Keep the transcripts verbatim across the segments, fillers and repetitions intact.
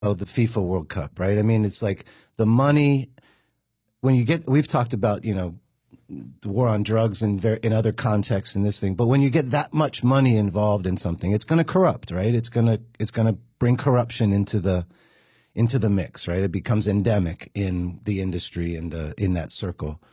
oh, the FIFA World Cup, right? I mean, it's like the money when you get, we've talked about, you know, the war on drugs in, ver- in other contexts in this thing, but when you get that much money involved in something, it's going to corrupt, right? It's going to, it's going to bring corruption into the, into the mix, right? It becomes endemic in the industry and the, in that circle.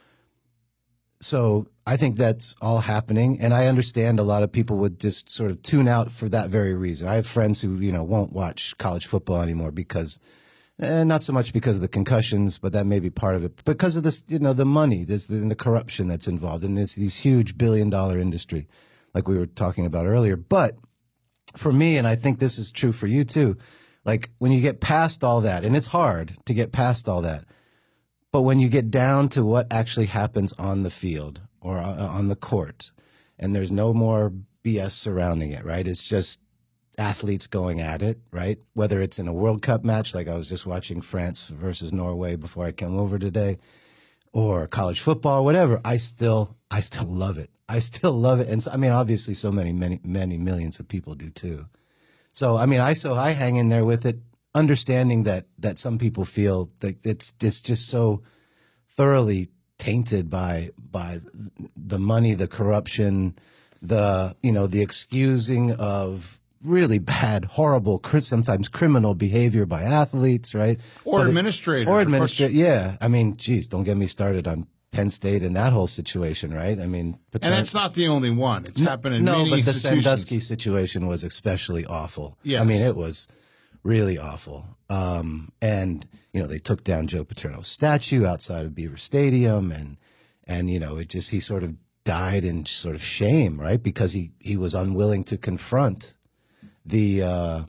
So I think that's all happening. And I understand a lot of people would just sort of tune out for that very reason. I have friends who, you know, won't watch college football anymore because, eh, not so much because of the concussions, but that may be part of it. Because of this, you know, the money, there's the, the corruption that's involved in this, these huge billion dollar industry, like we were talking about earlier. But for me, and I think this is true for you too, like when you get past all that, and it's hard to get past all that, but when you get down to what actually happens on the field or on the court, and there's no more B S surrounding it, right? It's just athletes going at it, right? Whether it's in a World Cup match, like I was just watching France versus Norway before I came over today, or college football, whatever, I still, I still love it. I still love it. And so, I mean, obviously so many, many, many millions of people do too. So, I mean, I, so I hang in there with it, understanding that, that some people feel that it's, it's just so thoroughly tainted by, by the money, the corruption, the, you know, the excusing of really bad, horrible, sometimes criminal behavior by athletes, right? Or but administrators. It, or administrators, yeah. I mean, geez, don't get me started on Penn State and that whole situation, right? I mean, and it's not the only one. It's no, happened in no, many but the institutions. Sandusky situation was especially awful. Yes. I mean, it was really awful. Um, and, you know, they took down Joe Paterno's statue outside of Beaver Stadium, and, and, you know, it just, he sort of died in sort of shame, right? Because he, he was unwilling to confront the, uh,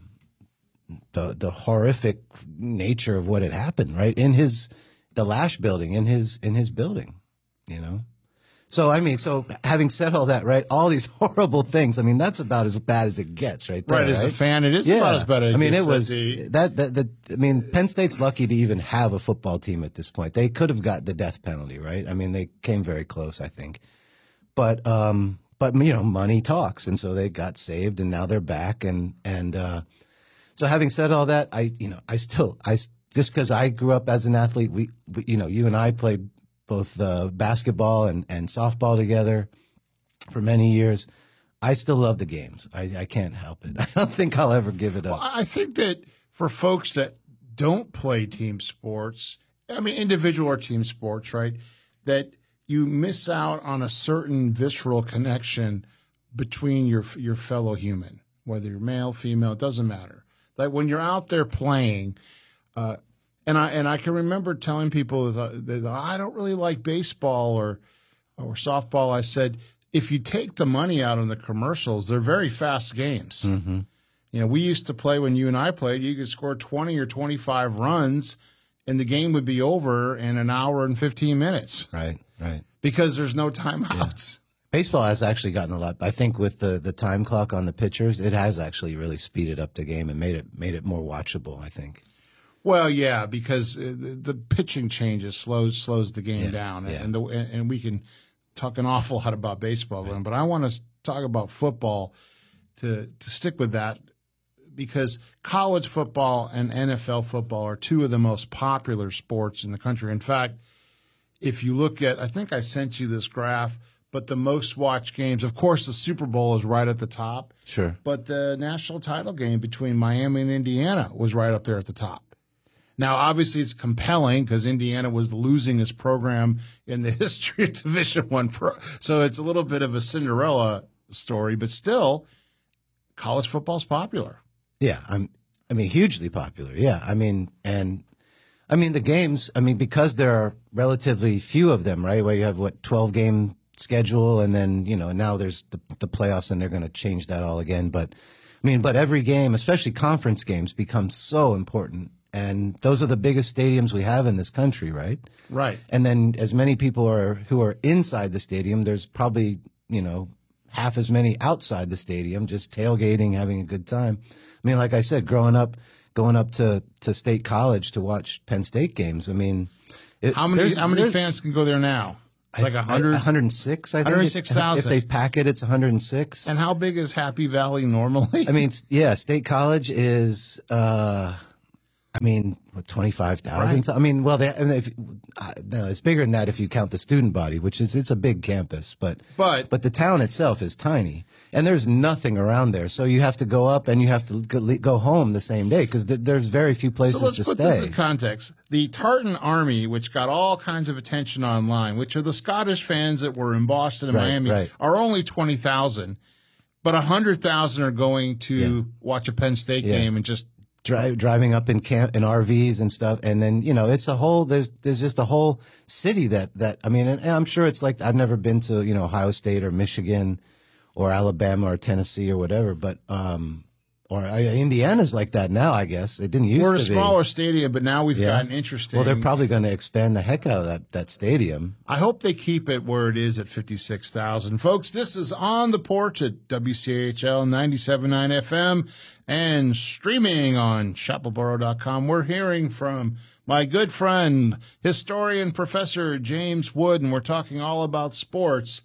the, the horrific nature of what had happened, right? In his, the Lash building, in his, in his building, you know? So, I mean, so having said all that, right, all these horrible things, I mean, that's about as bad as it gets right there. Right, as right? a fan, it is yeah. about as bad as it I mean, gets. it was, the... that, that, that, I mean, Penn State's lucky to even have a football team at this point. They could have got the death penalty, right? I mean, they came very close, I think. But, um, but, you know, money talks. And so they got saved and now they're back. And, and, uh, so having said all that, I, you know, I still, I, just because I grew up as an athlete, we, we, you know, you and I played both uh, basketball and, and softball together for many years. I still love the games. I, I can't help it. I don't think I'll ever give it up. Well, I think that for folks that don't play team sports, I mean, individual or team sports, right, that you miss out on a certain visceral connection between your your fellow human, whether you're male, female, it doesn't matter. Like when you're out there playing, uh, And I and I can remember telling people that, that I don't really like baseball or or softball. I said, if you take the money out on the commercials, they're very fast games. Mm-hmm. You know, we used to play when you and I played. You could score twenty or twenty-five runs, and the game would be over in an hour and fifteen minutes. Right, right. Because there's no timeouts. Yeah. Baseball has actually gotten a lot. I think with the, the time clock on the pitchers, it has actually really speeded up the game and made it made it more watchable, I think. Well, yeah, because the, the pitching changes slows slows the game yeah, down, yeah. and the and we can talk an awful lot about baseball, right. But I want to talk about football to to stick with that, because college football and N F L football are two of the most popular sports in the country. In fact, if you look at, I think I sent you this graph, but the most watched games, of course, the Super Bowl is right at the top. Sure. But the national title game between Miami and Indiana was right up there at the top. Now, obviously, it's compelling because Indiana was the losingest program in the history of Division One pro. So it's a little bit of a Cinderella story, but still, college football's popular. Yeah, I'm. I mean, hugely popular. Yeah, I mean, and I mean the games. I mean, because there are relatively few of them, right? Where you have what twelve game schedule, and then you know now there's the the playoffs, and they're going to change that all again. But I mean, but every game, especially conference games, becomes so important. And those are the biggest stadiums we have in this country, right? Right. And then as many people are who are inside the stadium, there's probably, you know, half as many outside the stadium, just tailgating, having a good time. I mean, like I said, growing up, going up to, to State College to watch Penn State games. I mean, it, how many how many fans can go there now? It's like a hundred, one hundred six. I think one hundred six thousand. If they pack it, it's one hundred six. And how big is Happy Valley normally? I mean, yeah, State College is. Uh, I mean, twenty-five thousand. Right. I mean, well, they, and if, uh, no, it's bigger than that if you count the student body, which is it's a big campus, but But but the town itself is tiny, and there's nothing around there. So you have to go up and you have to go, go home the same day because th- there's very few places so let's to put stay. this in context. The Tartan Army, which got all kinds of attention online, which are the Scottish fans that were in Boston and Right, Miami, right. are only twenty thousand, but one hundred thousand are going to Yeah. watch a Penn State Yeah. game and just Dri- driving up in camp in R Vs and stuff, and then you know it's a whole there's there's just a whole city that that I mean, and, and I'm sure it's like I've never been to you know Ohio State or Michigan or Alabama or Tennessee or whatever, but um or uh, Indiana's like that now. I guess it didn't used we're a to be. smaller stadium, but now we've Yeah. gotten interesting. Well, they're probably going to expand the heck out of that that stadium. I hope they keep it where it is at fifty-six thousand. Folks, this is On the Porch at W C A H L ninety-seven point nine F M and streaming on chapelboro dot com. We're hearing from my good friend, historian Professor James Wood, and we're talking all about sports.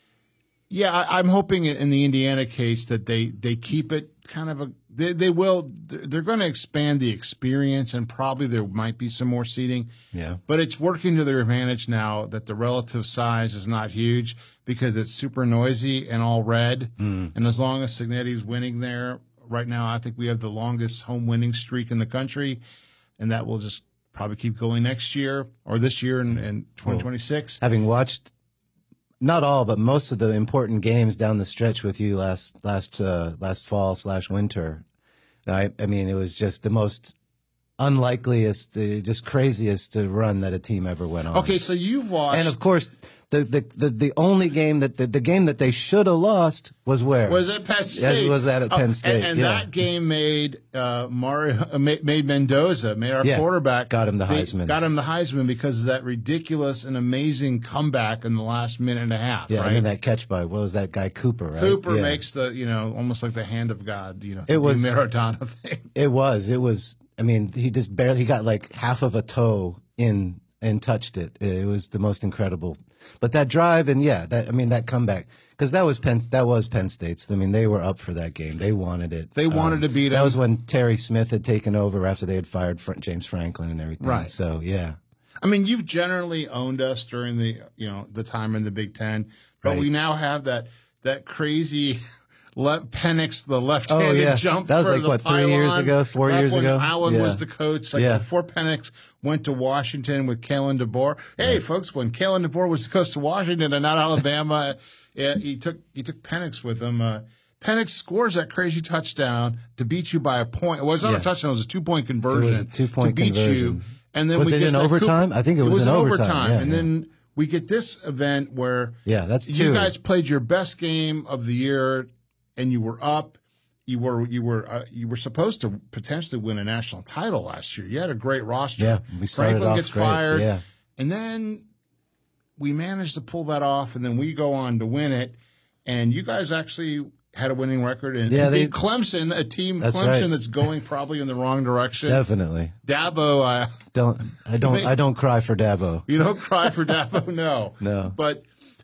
Yeah, I, I'm hoping in the Indiana case that they, they keep it kind of a they, they will they're, they're going to expand the experience, and probably there might be some more seating. Yeah. But it's working to their advantage now that the relative size is not huge because it's super noisy and all red. Mm. And as long as Signetti's winning there right now, I think we have the longest home winning streak in the country, and that will just probably keep going next year or this year in, in twenty twenty-six. Having watched not all, but most of the important games down the stretch with you last last uh, last fall slash winter, I, I mean, it was just the most unlikeliest, the just craziest uh, run that a team ever went on. Okay, so you've watched. And of course, the the the, the only game that the, the game that they should have lost was where was at Penn State. Yeah, was that at Oh, Penn State? And, and yeah. that game made uh, Mario uh, made, made Mendoza, made our Yeah, quarterback, got him the they Heisman. got him the Heisman because of that ridiculous and amazing comeback in the last minute and a half. yeah, right? and then that catch by what was that guy Cooper? Right? Cooper yeah. makes the you know almost like the hand of God. You know, It was- the Maradona thing. It was. It was. I mean, he just barely. He got like half of a toe in and touched it. It was the most incredible. But that drive and yeah, that I mean that comeback because that was Penn. That was Penn State's. I mean, they were up for that game. They wanted it. They wanted to beat That him. was when Terry Smith had taken over after they had fired Fr- James Franklin and everything. Right. So yeah. I mean, you've generally owned us during the you know the time in the Big Ten, but Right. we now have that that crazy. Le- Penix, the left-handed Oh, yeah. jump. That was for like, the what, three years pylon. ago, four Back years when ago? Allen Yeah. was the coach. Like Yeah. before Penix went to Washington with Kalen DeBoer. Hey, folks, when Kalen DeBoer was the coach to Washington and not Alabama, yeah, he took he took Penix with him. Uh, Penix scores that crazy touchdown to beat you by a point. Well, it's not Yeah. a touchdown; it was a two-point conversion. It was a two-point to beat conversion. you. And then Was we it get in that overtime? Cooper- I think it was in overtime. overtime. Yeah, and yeah. then we get this event where Yeah, that's you two. guys played your best game of the year, and you were up. You were you were uh, you were supposed to potentially win a national title last year. You had a great roster. Yeah, we started Franklin off gets great, fired, yeah. and then we managed to pull that off, and then we go on to win it. And you guys actually had a winning record, and, Yeah, and they- beat Clemson, a team That's Clemson right. that's going probably in the wrong direction. Definitely. Dabo, uh, Don't I don't mean- I don't cry for Dabo. you don't cry for Dabo, no, No. But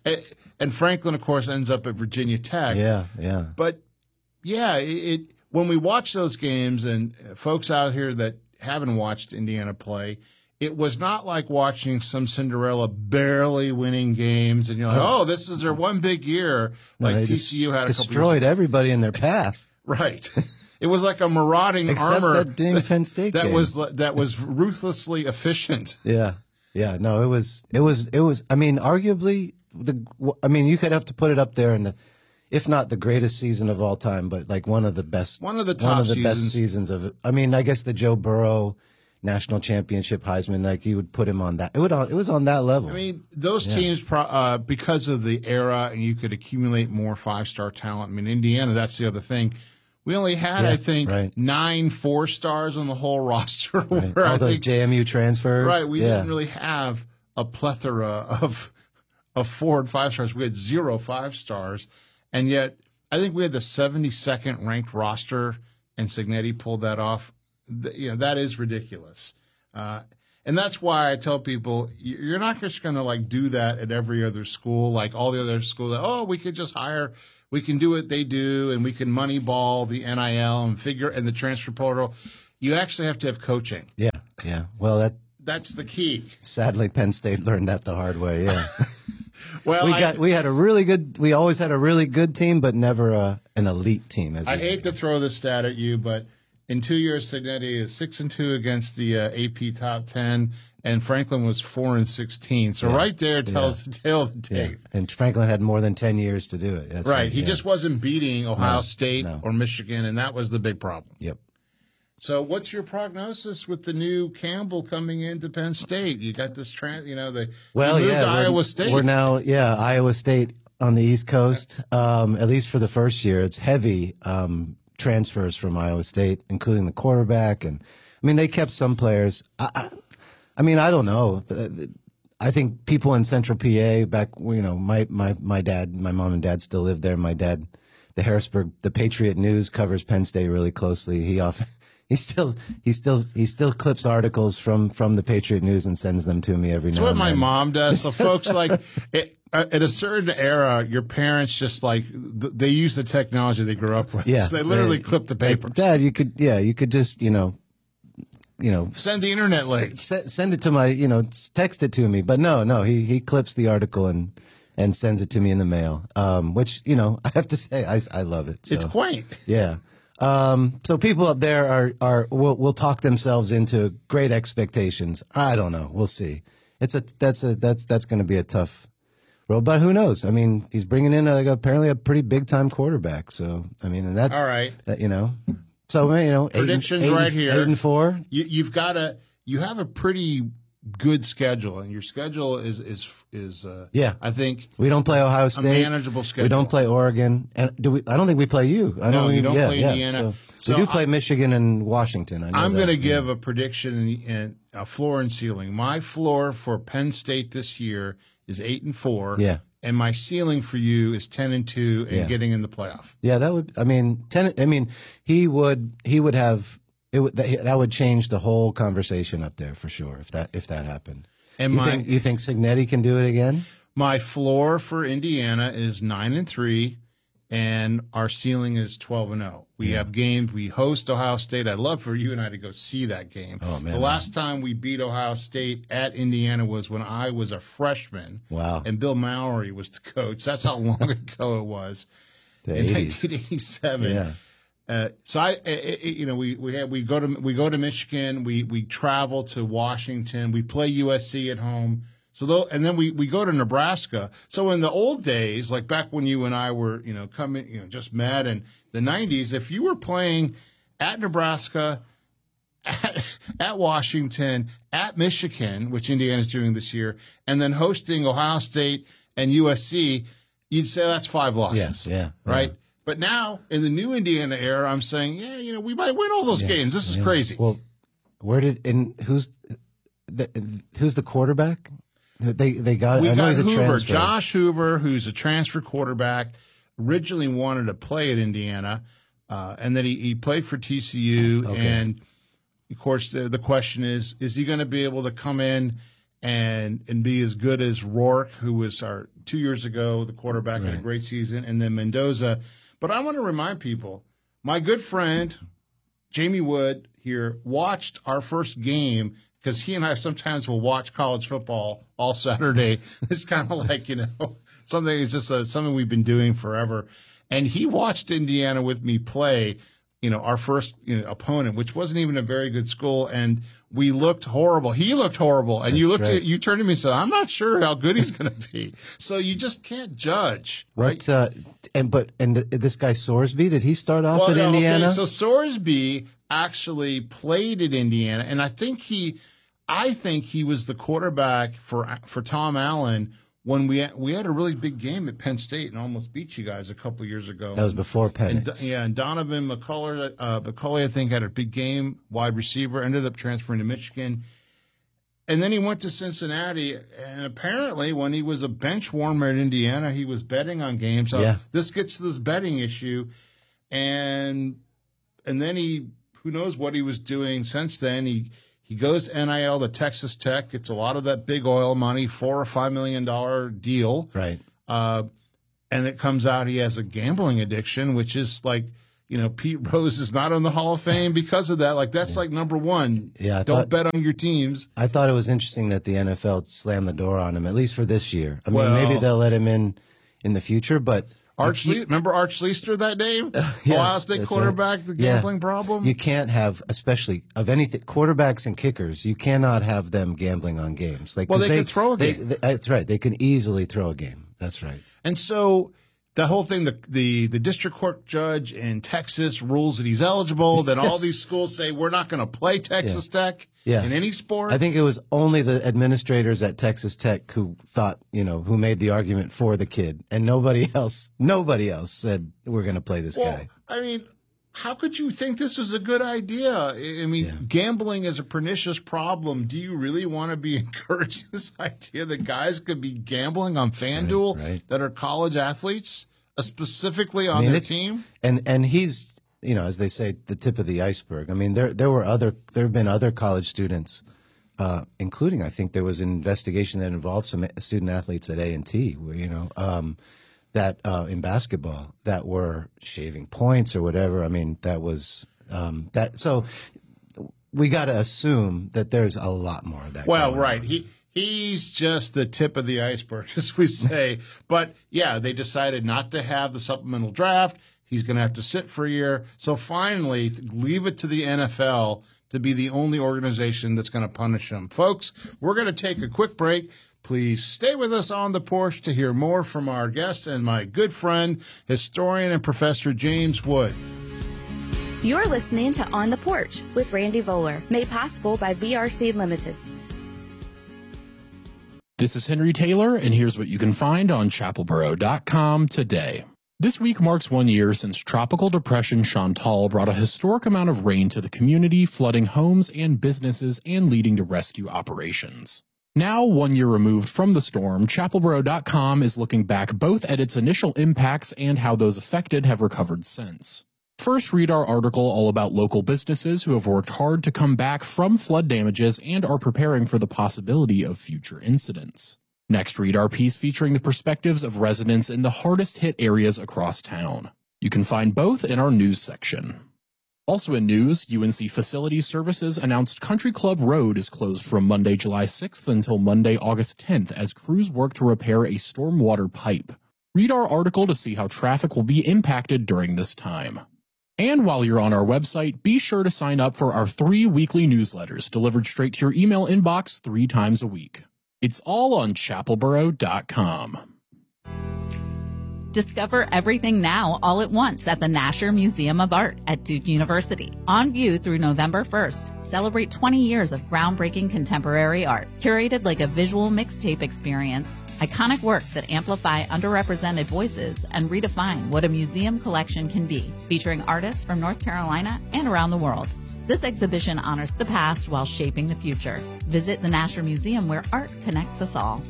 and Franklin, of course, ends up at Virginia Tech. Yeah, yeah. But yeah, it, it when we watch those games, and folks out here that haven't watched Indiana play, it was not like watching some Cinderella barely winning games, and you're like, oh, this is their one big year. No, Like they T C U just had a couple destroyed years. everybody in their path. Right. It was like a marauding Except armor that dang Penn State that game. was that was ruthlessly efficient. Yeah, yeah. No, it was, it was, it was. I mean, arguably, the. I mean, you could have to put it up there in the, if not the greatest season of all time, but like one of the best, One of the one top of the best seasons. seasons of it. I mean, I guess the Joe Burrow national championship Heisman, like you would put him on that. It would, it was on that level. I mean, those teams, pro- uh, because of the era, and you could accumulate more five-star talent. I mean, Indiana, that's the other thing. We only had, Yeah, I think, right. nine four stars on the whole roster. Right. Where All I those think, J M U transfers. right, we yeah. didn't really have a plethora of of four and five stars. We had zero five stars, and yet I think we had the seventy-second ranked roster, and Signetti pulled that off. Th- You know, that is ridiculous. Uh, and that's why I tell people y- you're not just going to like do that at every other school, like all the other schools. Oh, we could just hire, we can do what they do, and we can money ball the N I L and figure and the transfer portal. you actually have to have coaching. Yeah, yeah. Well, that That's the key. sadly Penn State learned that the hard way. Yeah. Well, we I, got we had a really good. We always had a really good team, but never a, an elite team. As I you- hate to throw this stat at you, but in two years, Signetti is six and two against the uh, A P top ten, and Franklin was four and sixteen. So Yeah. right there tells Yeah. the tale of the Yeah. tape. And Franklin had more than ten years to do it. That's Right. He yeah. just wasn't beating Ohio No, State no. or Michigan, and that was the big problem. Yep. So, what's your prognosis with the new Campbell coming into Penn State? You got this, trans, you know, the Well, you moved yeah, to we're, Iowa State. We're now, yeah, Iowa State on the East Coast. Um, at least for the first year, it's heavy um, transfers from Iowa State, including the quarterback, and I mean they kept some players. I, I, I mean, I don't know. I think people in Central P A back, you know, my my my dad, my mom and dad still live there. My dad, the Harrisburg, the Patriot News covers Penn State really closely. He often. He still he still he still clips articles from from the Patriot News and sends them to me every That's now what and my then. mom does. So, folks, like it, uh, at a certain era, your parents just like th- they use the technology they grew up with. Yeah, So they literally they- clip the Like, paper. Dad, you could yeah, you could just you know, you know, Send the internet link. s- s- send it to my you know, s- text it to me. But no, no, he he clips the article and and sends it to me in the mail. Um, which you know, I have to say, I I love it. So. It's quaint. Yeah. Um, so people up there are, are, will, will talk themselves into great expectations. I don't know. We'll see. It's a, that's a, that's, that's going to be a tough road, but who knows? I mean, he's bringing in a, like apparently a pretty big time quarterback. So, I mean, and that's, All right. that, you know, so, you know, eight and- Predictions eight and- right here. Eight and four. You, you've got a you have a pretty good schedule, and your schedule is is is uh, Yeah. I think We don't play Ohio a State. manageable schedule. We don't play Oregon. And do we, I don't think we play you. I No, don't, you don't yeah, play yeah. Indiana. So, So we do I- play Michigan and Washington. I know I'm that. going to Yeah. give a prediction and a floor and ceiling. My floor for Penn State this year is eight and four. Yeah. And my ceiling for you is ten and two and Yeah. getting in the playoff. Yeah, that would. I mean, ten. I mean, he would. He would have. It would. That, that would change the whole conversation up there for sure. If that. If that happened. And you my think you think Signetti can do it again? my floor for Indiana is nine and three, and our ceiling is twelve and zero. We have games. We host Ohio State. I'd love for you and I to go see that game. Oh, man. The last time we beat Ohio State at Indiana was when I was a freshman. Wow. And Bill Mallory was the coach. That's how long ago it was. The in eighties. nineteen eighty-seven. Yeah. Uh, so I, I, I- you know, we we have, we go to we go to Michigan. We we travel to Washington. We play U S C at home. So though, and then we, we go to Nebraska. So in the old days, like back when you and I were, you know, coming, you know, just met in the nineties, if you were playing at Nebraska, at, at Washington, at Michigan, which Indiana's doing this year, and then hosting Ohio State and U S C, you'd say that's five losses. Yeah, yeah, Right? yeah. But now in the new Indiana era, I'm saying, yeah, you know, we might win all those games. This is Yeah. crazy. Well, where did and who's the who's the quarterback? They they got. We I know got he's a Hoover, transfer. Josh Hoover, who's a transfer quarterback, originally wanted to play at Indiana, uh, and then he, he played for T C U. Okay. And of course, the the question is, is he going to be able to come in and and be as good as Rourke, who was our two years ago the quarterback, had a great season, and then Mendoza. But I want to remind people, my good friend Jamie Wood here watched our first game. Because he and I sometimes will watch college football all Saturday. It's kind of like, you know, something it's just a, something we've been doing forever. And he watched Indiana with me play, you know, our first you know, opponent, which wasn't even a very good school. And we looked horrible. He looked horrible. And you That's looked right. at, you turned to me and said, I'm not sure how good he's going to be. So you just can't judge. Right? What? Uh, and but and this guy Sorsby, did he start off Well, at no, Indiana? Okay, so Sorsby actually played at Indiana, and I think he, I think he was the quarterback for for Tom Allen when we we had a really big game at Penn State and almost beat you guys a couple years ago. that was before And, Penix. yeah, and Donovan McCullers, uh, McCulley, I think, had a big game, wide receiver, ended up transferring to Michigan. And then he went to Cincinnati, and apparently when he was a bench warmer at Indiana, he was betting on games. So Yeah. this gets to this betting issue, and and then he, who knows what he was doing since then. He he goes to N I L to Texas Tech, gets a lot of that big oil money, four or five million dollar deal. Right. Uh, and it comes out he has a gambling addiction, which is like, you know, Pete Rose is not in the Hall of Fame because of that. Like, that's yeah. like number one. Yeah, I Don't thought, bet on your teams. I thought it was interesting that the N F L slammed the door on him, at least for this year. I mean, well, maybe they'll let him in in the future, but Arch, Le- remember Arch Leister, that name? Uh, yeah, Ohio State quarterback, right. the gambling yeah. problem? You can't have, especially of anything, quarterbacks and kickers, you cannot have them gambling on games. Like, well, they, they can throw a they, game. They, that's right. They can easily throw a game. That's right. And so the whole thing, the, the, the district court judge in Texas rules that he's eligible. Then yes. all these schools say, we're not going to play Texas yeah. Tech yeah. in any sport. I think it was only the administrators at Texas Tech who thought, you know, who made the argument for the kid. And nobody else, nobody else said, we're going to play this well, guy. I mean, how could you think this was a good idea? I mean, yeah. gambling is a pernicious problem. Do you really want to be encouraging this idea that guys could be gambling on FanDuel right, right. that are college athletes, uh, specifically on I mean, their team? And and he's, you know, as they say, the tip of the iceberg. I mean, there there were other there have been other college students, uh, including I think there was an investigation that involved some student athletes at A and T, where you know. Um, that uh, in basketball that were shaving points or whatever. I mean, that was um, that. So we got to assume that there's a lot more of that. Well, right. On. He he's just the tip of the iceberg, as we say. But yeah, they decided not to have the supplemental draft. He's going to have to sit for a year. So finally, leave it to the N F L to be the only organization that's going to punish him. Folks, we're going to take a quick break. Please stay with us on the porch to hear more from our guest and my good friend, historian and Professor James Wood. You're listening to On the Porch with Randy Voller, made possible by V R C Limited. This is Henry Taylor, and here's what you can find on chapel boro dot com today. This week marks one year since Tropical Depression Chantal brought a historic amount of rain to the community, flooding homes and businesses and leading to rescue operations. Now, one year removed from the storm, chapel boro dot com is looking back both at its initial impacts and how those affected have recovered since. First, read our article all about local businesses who have worked hard to come back from flood damages and are preparing for the possibility of future incidents. Next, read our piece featuring the perspectives of residents in the hardest hit areas across town. You can find both in our news section. Also in news, U N C Facilities Services announced Country Club Road is closed from Monday, July sixth until Monday, August tenth as crews work to repair a stormwater pipe. Read our article to see how traffic will be impacted during this time. And while you're on our website, be sure to sign up for our three weekly newsletters delivered straight to your email inbox three times a week. It's all on chapel boro dot com. Discover everything now all at once at the Nasher Museum of Art at Duke University. On view through November first, celebrate twenty years of groundbreaking contemporary art, curated like a visual mixtape experience. Iconic works that amplify underrepresented voices and redefine what a museum collection can be, featuring artists from North Carolina and around the world. This exhibition honors the past while shaping the future. Visit the Nasher Museum, where art connects us all.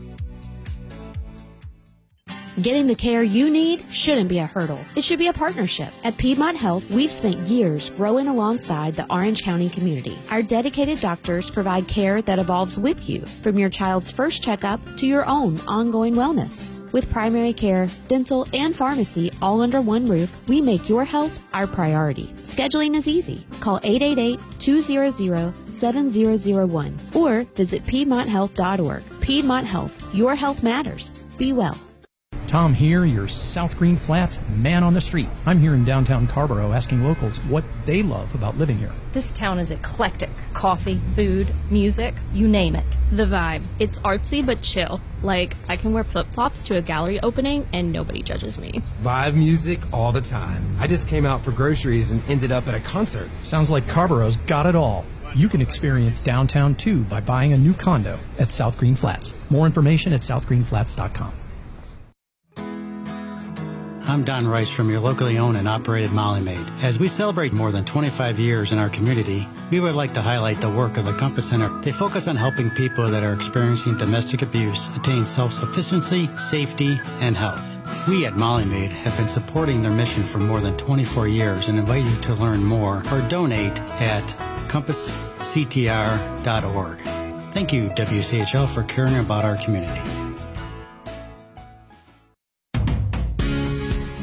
Getting the care you need shouldn't be a hurdle. It should be a partnership. At Piedmont Health, we've spent years growing alongside the Orange County community. Our dedicated doctors provide care that evolves with you, from your child's first checkup to your own ongoing wellness. With primary care, dental, and pharmacy all under one roof, we make your health our priority. Scheduling is easy. Call eight eight eight, two hundred, seven zero zero one or visit piedmont health dot org. Piedmont Health. Your health matters. Be well. Tom here, your South Green Flats man on the street. I'm here in downtown Carborough asking locals what they love about living here. This town is eclectic. Coffee, food, music, you name it. The vibe. It's artsy but chill. Like, I can wear flip-flops to a gallery opening and nobody judges me. Vibe music all the time. I just came out for groceries and ended up at a concert. Sounds like Carborough's got it all. You can experience downtown too by buying a new condo at South Green Flats. More information at south green flats dot com. I'm Don Rice from your locally owned and operated Molly Maid. As we celebrate more than twenty-five years in our community, we would like to highlight the work of the Compass Center. They focus on helping people that are experiencing domestic abuse attain self-sufficiency, safety, and health. We at Molly Maid have been supporting their mission for more than twenty-four years and invite you to learn more or donate at compass c t r dot org. Thank you, W C H L, for caring about our community.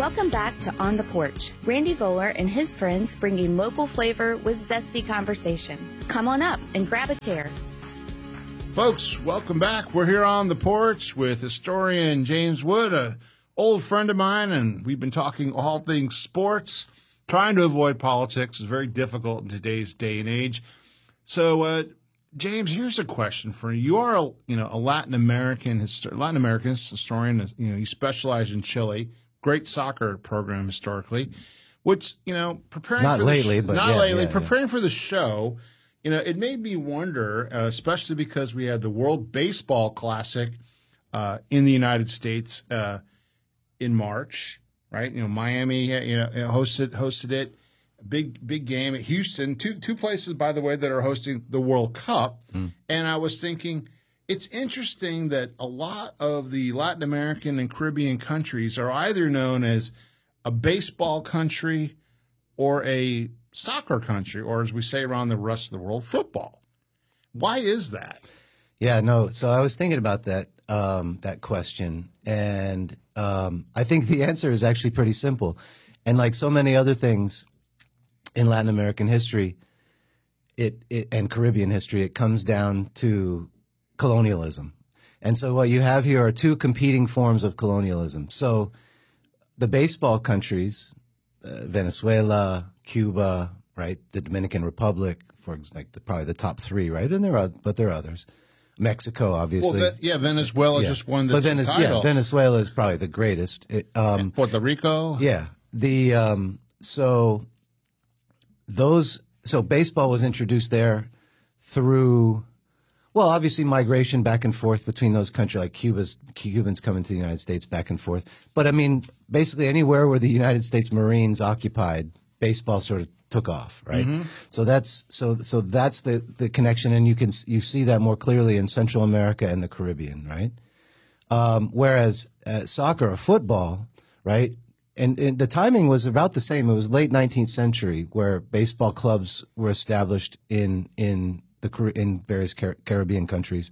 Welcome back to On the Porch. Randy Voller and his friends bringing local flavor with zesty conversation. Come on up and grab a chair. Folks, welcome back. We're here on the porch with historian James Wood, an old friend of mine, and we've been talking all things sports. Trying to avoid politics is very difficult in today's day and age. So, uh, James, here's a question for you. You are a, you know, a Latin American histor- Latin American historian. You know, you specialize in Chile. Great soccer program historically. Which, you know, preparing not for lately, the sh- but not yeah, lately, yeah, preparing yeah. for the show. You know, it made me wonder, uh, especially because we had the World Baseball Classic uh, in the United States uh, in March, right? You know, Miami, you know, hosted hosted it. Big big game at Houston. Two two places, by the way, that are hosting the World Cup. Mm. And I was thinking, it's interesting that a lot of the Latin American and Caribbean countries are either known as a baseball country or a soccer country, or as we say around the rest of the world, football. Why is that? Yeah, no. So I was thinking about that um, that question, and um, I think the answer is actually pretty simple. And like so many other things in Latin American history, it, it and Caribbean history, it comes down to colonialism. And so what you have here are two competing forms of colonialism. So the baseball countries, uh, Venezuela, Cuba, right, the Dominican Republic, for example, like the, probably the top three, right? And there are, but there are others. Mexico, obviously. Well, yeah, Venezuela yeah. just won the but Venez- title. Yeah, Venezuela is probably the greatest. It, um, Puerto Rico. Yeah. The um, so those so baseball was introduced there through, well, obviously migration back and forth between those countries, like Cuba's Cubans coming to the United States back and forth. But I mean, basically anywhere where the United States Marines occupied, baseball sort of took off, right? Mm-hmm. So that's so so that's the the connection, and you can you see that more clearly in Central America and the Caribbean, right? Um, whereas uh, soccer or football, right? And, and the timing was about the same. It was late nineteenth century where baseball clubs were established in in the in various Car- Caribbean countries.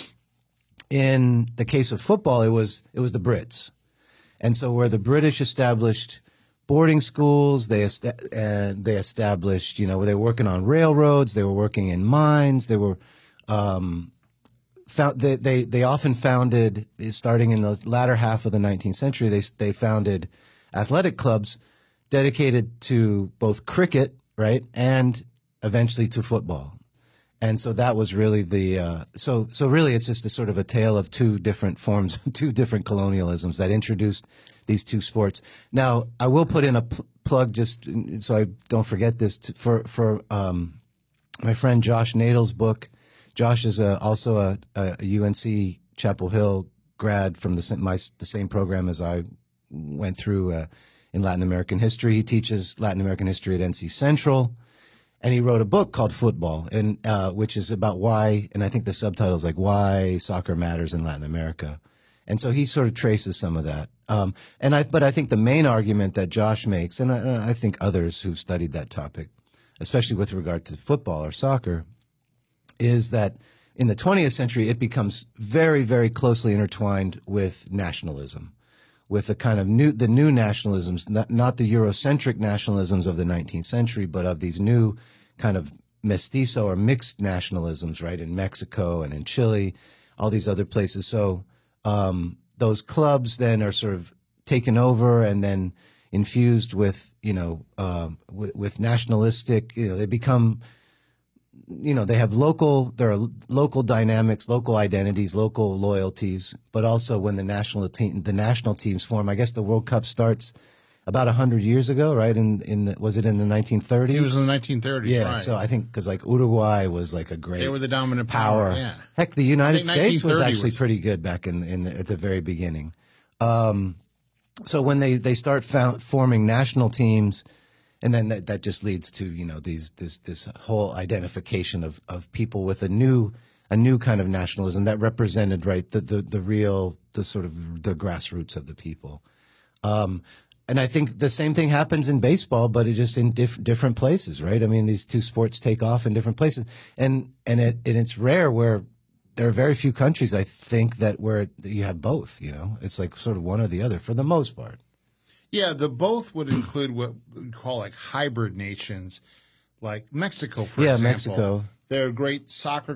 In the case of football, it was it was the Brits, and so where the British established boarding schools, they est- and they established, you know, they were working on railroads, they were working in mines, they were um, found they, they they often founded, starting in the latter half of the nineteenth century, they they founded athletic clubs dedicated to both cricket, right, and eventually to football. And so that was really the uh, so so really it's just a sort of a tale of two different forms, two different colonialisms that introduced these two sports. Now, I will put in a pl- plug just so I don't forget this to, for for um, my friend Josh Nadel's book. Josh is a, also a, a U N C Chapel Hill grad from the my the same program as I went through uh, in Latin American history. He teaches Latin American history at N C Central. And he wrote a book called Football, and uh, which is about why, and I think the subtitle is like why soccer matters in Latin America. And so he sort of traces some of that. Um, and I, but I think the main argument that Josh makes, and I, I think others who've studied that topic, especially with regard to football or soccer, is that in the twentieth century it becomes very, very closely intertwined with nationalism, with the kind of new, the new nationalisms, not, not the Eurocentric nationalisms of the nineteenth century, but of these new kind of mestizo or mixed nationalisms, right, in Mexico and in Chile, all these other places. So um, those clubs then are sort of taken over and then infused with, you know, um, with, with nationalistic, you know, they become, you know, they have local, there are local dynamics, local identities, local loyalties, but also when the national team, the national teams form, I guess the World Cup starts about a hundred years ago, right? In, in the, was it in the nineteen thirties? It was in the nineteen thirties, yeah, right. So I think, cause like Uruguay was like a great. They were the dominant power, power. yeah. Heck, the United States was actually was... pretty good back in, in the, at the very beginning. Um, so when they, they start found, forming national teams, and then that, that just leads to, you know, these this this whole identification of, of people with a new a new kind of nationalism that represented, right, the the, the real the sort of the grassroots of the people. Um, and I think the same thing happens in baseball, but it's just in diff- different places, right? I mean, these two sports take off in different places, and and it and it's rare where there are very few countries, I think, that where you have both. You know, it's like sort of one or the other for the most part. Yeah, the both would include what we call like hybrid nations, like Mexico, for Yeah, example. Mexico. They're a great soccer